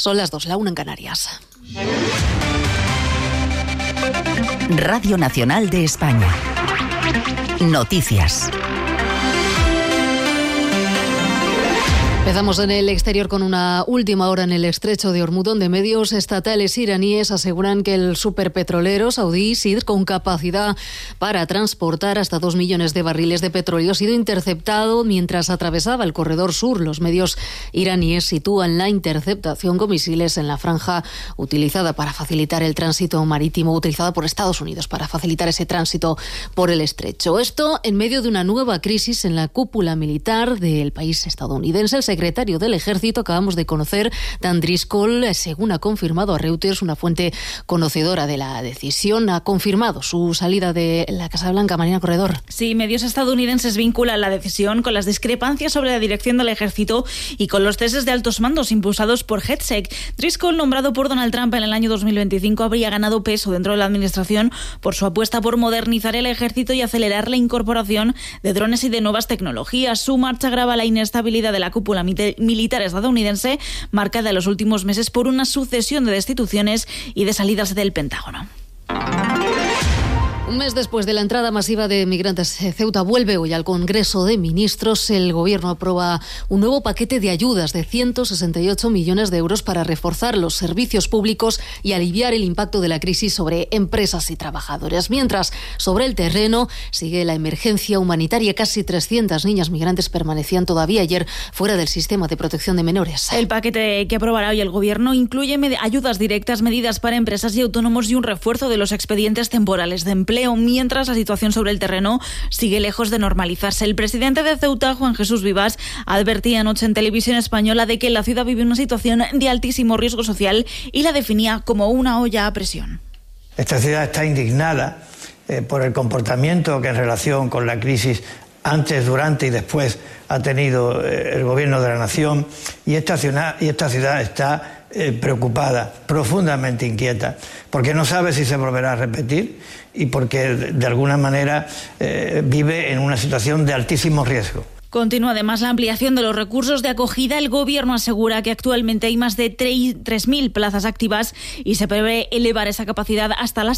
Son las 2, la 1 en Canarias. Radio Nacional de España. Noticias. Empezamos en el exterior con una última hora en el estrecho de Hormuz, donde medios estatales iraníes aseguran que el superpetrolero saudí Sidr, con capacidad para transportar hasta 2 millones de barriles de petróleo, ha sido interceptado mientras atravesaba el corredor sur. Los medios iraníes sitúan la interceptación con misiles en la franja utilizada para facilitar el tránsito marítimo, utilizada por Estados Unidos para facilitar ese tránsito por el estrecho. Esto en medio de una nueva crisis en la cúpula militar del país estadounidense. El secretario del Ejército, acabamos de conocer, Dan Driscoll, según ha confirmado a Reuters, una fuente conocedora de la decisión, ha confirmado su salida de la Casa Blanca. Marina Corredor. Sí, medios estadounidenses vinculan la decisión con las discrepancias sobre la dirección del Ejército y con los ceses de altos mandos impulsados por HETSEC. Driscoll, nombrado por Donald Trump en el año 2025, habría ganado peso dentro de la administración por su apuesta por modernizar el Ejército y acelerar la incorporación de drones y de nuevas tecnologías. Su marcha agrava la inestabilidad de la cúpula militar estadounidense, marcada en los últimos meses por una sucesión de destituciones y de salidas del Pentágono. Un mes después de la entrada masiva de migrantes, Ceuta vuelve hoy al Congreso de Ministros. El Gobierno aprueba un nuevo paquete de ayudas de 168 millones de euros para reforzar los servicios públicos y aliviar el impacto de la crisis sobre empresas y trabajadores. Mientras, sobre el terreno, sigue la emergencia humanitaria. Casi 300 niñas migrantes permanecían todavía ayer fuera del sistema de protección de menores. El paquete que aprobará hoy el Gobierno incluye ayudas directas, medidas para empresas y autónomos y un refuerzo de los expedientes temporales de empleo, mientras la situación sobre el terreno sigue lejos de normalizarse. El presidente de Ceuta, Juan Jesús Vivas, advertía anoche en Televisión Española de que la ciudad vive una situación de altísimo riesgo social y la definía como una olla a presión. Esta ciudad está indignada por el comportamiento que en relación con la crisis antes, durante y después ha tenido el gobierno de la nación, y esta ciudad está preocupada, profundamente inquieta, porque no sabe si se volverá a repetir y porque de alguna manera vive en una situación de altísimo riesgo. Continúa además la ampliación de los recursos de acogida. El Gobierno asegura que actualmente hay más de 3.000 plazas activas y se prevé elevar esa capacidad hasta las